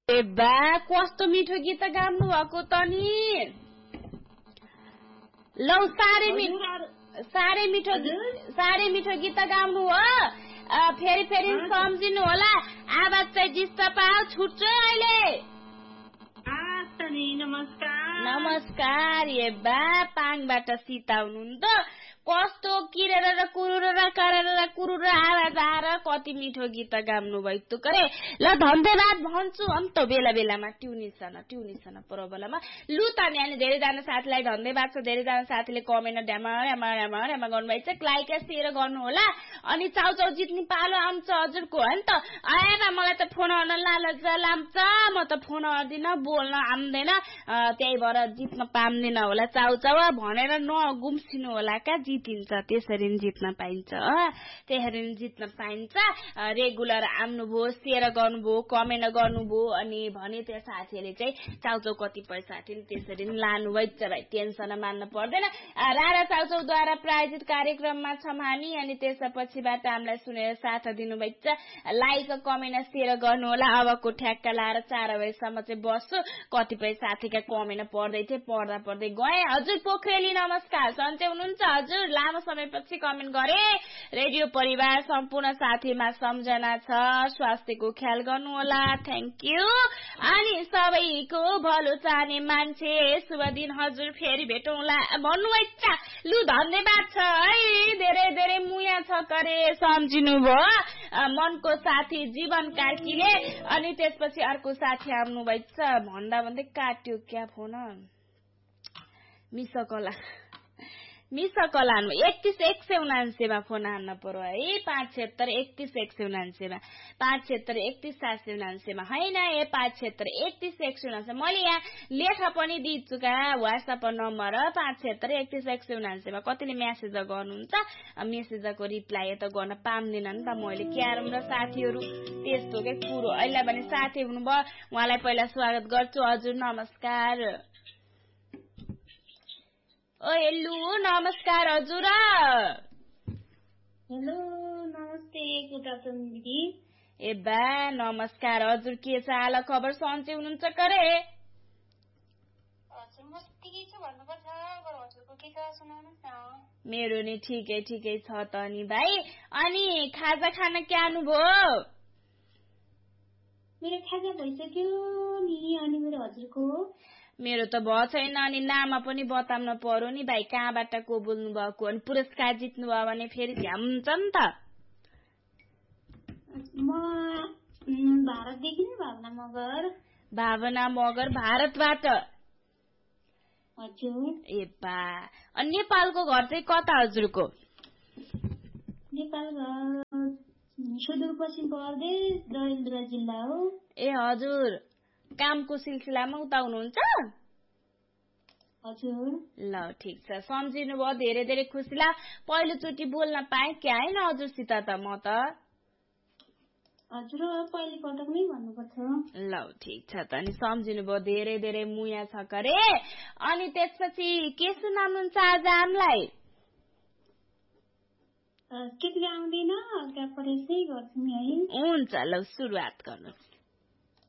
ए बा कस्तो मिठो गीत गाउनु भएको त नि लौ साह्रै मिठो गीत गाउनु हो फेरि सम्झिनु होला आवाज चाहिँ डिस्टर्ब आयो छुट्छ अहिले नमस्कार ए बा पाङबाट सीता हुनुहुन्छ कस्तो किरेर र कुरुर र करेर र कुरुर आवाज आएर कति मिठो गीत गाउनु भयो करे ल धन्यवाद भन्छु अन्त बेला बेलामा ट्युनिसन प्रबलमा लु त अनि धेरैजना साथीलाई धन्यवाद छ धेरैजना साथीले कमेन्ट ड्यामा गर्नुभएको छ लाइक सेयर गर्नु होला अनि चाउचाउ जित्ने पालो आउँछ हजुरको हो नि त आएर मलाई त फोन गर्न लालच लाम्छ म त फोन गर्दिन बोल्न आउँदैन त्यही भएर जित्न पाउँदैन होला चाउचाउ भनेर नगुम्सिनु होला का जितिन्छ त्यसरी जित्न पाइन्छ रेगुलर आउनुभयो सेयर गर्नुभयो कमेन्ट गर्नुभयो अनि भने त्यो साथीहरूले चाहिँ चाउचाउ कति पैसा थिए त्यसरी लानु भइन्छ भाइ टेन्सन मान्न पर्दैन रारा चाउचाउद्वारा प्रायोजित कार्यक्रममा छौं हामी अनि त्यसपछिबाट हामीलाई सुनेर साथ दिनुभइछ लाइक कमेन्ट सेयर गर्नु होला अबको ठ्याक्का लाएर 4 बजेसम्म चाहिँ बस्छु कतिपय साथीका कमेन्ट पढ्दै गए हजुर पोखरेली नमस्कार सन्चै हुनुहुन्छ हजुर लामो समयपछि कमेन्ट गरे रेडियो परिवार सम्पूर्ण साथीमा सम्झना छ स्वास्थ्यको ख्याल गर्नु होला थ्यांक यू अनि सबैको भलो चाहने मान्छे शुभ दिन हजुर फेरि भेटौँला भन्नुभएछ लु धन्यवाद छ है धेरै मुया छ करे सम्झिनु भयो मनको साथी जीवन कार्कीले अनि त्यसपछि अर्को साथी आउनु भएछ भन्दै काट्यो क्या फोन मिसकला 31 मा फोन हान्न पर्यो है 576 मा हैन ए 576 मैले यहाँ लेखा पनि दिन्छु का व्हाट्सएप नम्बर 576 मा कतिले मेसेज गर्नुहुन्छ मेसेजको रिप्लाई त गर्न पाउँदैन नि त मैले क्यारम र साथीहरु त्यस्तो के कुरो अहिले भने साथी हुनुभयो उहाँलाई पहिला स्वागत गर्छु हजुर नमस्कार ओ हेलो नमस्कार हजुर हेलो नमस्ते गुड आफ्टरनुन दिदी ए बा नमस्कार हजुर के छ हाल खबर सन्चै हुनुहुन्छ करे हजुर म ठिकै छु भन्नुपर्छ हजुरको के छ सुनाउनुस् न मेरो नि ठिकै छ त नि भाइ अनि खाजा खान के आनु भयो मेरो खाजा भइसक्यो नि अनि मेरो हजुरको मेरो त भयो छैन अनि नाम पनि बताउन पर्यो नि भाइ कहाँबाट को बोल्नु भएको अनि पुरस्कार जित्नु भयो भने फेरि ध्यान हुन्छ नि त म भारतदेखि नि भावना मगर भारतबाट हजुर ए बा अनि नेपालको घर चाहिँ कता हजुरको नेपाल घर सुदूरपश्चिम प्रदेश डडेलधुरा जिल्ला हो ए हजुर कामको सिलसिलामा उता हुनुहुन्छ हजुर ल ठीक छ सम्झिनु भयो धेरै खुसी ला पहिलोचोटि बोल्न पाएँ क्या हैन हजुरसित त म त हजुर पहिलो पटक नै भन्नुपर्छ ल ठीक छ त अनि सम्झिनु भयो धेरै मुया छ करे अनि त्यसपछि के सुनाउनुहुन्छ आज हामीलाई के आउँदैन हल्का प्रयासै गर्छु नि है हुन्छ ल सुरुवात गर्नुहोस्